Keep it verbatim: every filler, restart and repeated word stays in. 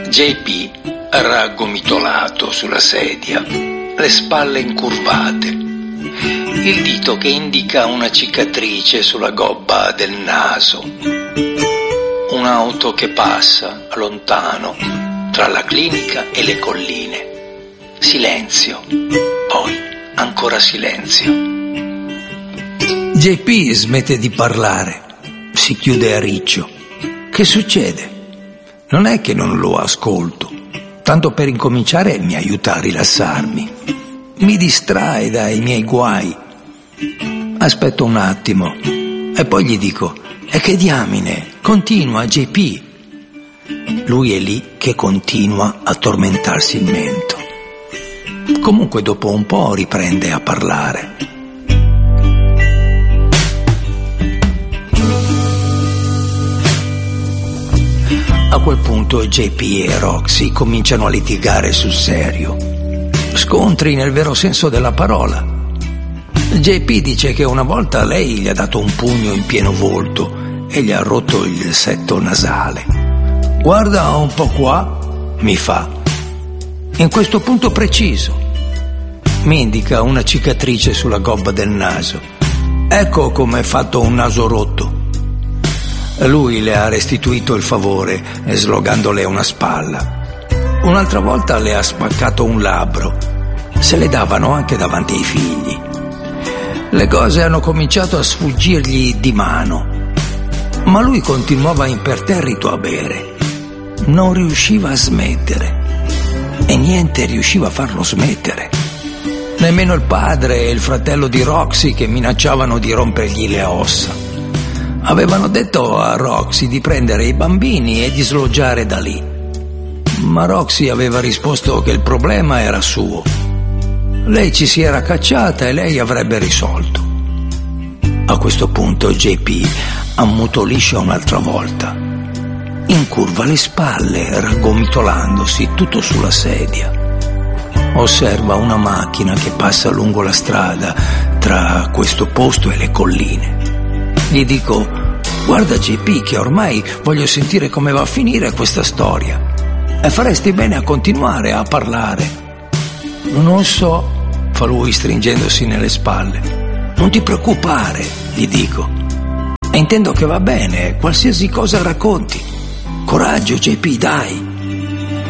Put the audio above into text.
J P raggomitolato sulla sedia, le spalle incurvate, il dito che indica una cicatrice sulla gobba del naso. Un'auto che passa lontano tra la clinica e le colline. Silenzio, poi ancora silenzio. J P smette di parlare, si chiude a riccio. Che succede? Non è che non lo ascolto, tanto per incominciare mi aiuta a rilassarmi, mi distrae dai miei guai. Aspetto un attimo e poi gli dico: e che diamine, continua J P. Lui è lì che continua a tormentarsi il mento. Comunque dopo un po' riprende a parlare. A quel punto J P e Roxy cominciano a litigare sul serio. Scontri nel vero senso della parola. J P dice che una volta lei gli ha dato un pugno in pieno volto e gli ha rotto il setto nasale. Guarda un po' qua, mi fa. In questo punto preciso. Mi indica una cicatrice sulla gobba del naso. Ecco come è fatto un naso rotto. Lui le ha restituito il favore, slogandole una spalla. Un'altra volta le ha spaccato un labbro. Se le davano anche davanti ai figli. Le cose hanno cominciato a sfuggirgli di mano, ma lui continuava imperterrito a bere. Non riusciva a smettere e niente riusciva a farlo smettere. Nemmeno il padre e il fratello di Roxy, che minacciavano di rompergli le ossa. Avevano detto a Roxy di prendere i bambini e di sloggiare da lì, ma Roxy aveva risposto che il problema era suo. Lei ci si era cacciata e lei avrebbe risolto. A questo punto J P ammutolisce un'altra volta, incurva le spalle raggomitolandosi tutto sulla sedia. Osserva una macchina che passa lungo la strada tra questo posto e le colline. Gli dico: guarda J P, che ormai voglio sentire come va a finire questa storia e faresti bene a continuare a parlare. Non so, fa lui stringendosi nelle spalle. Non ti preoccupare, gli dico. E intendo che va bene, qualsiasi cosa racconti. Coraggio J P, dai.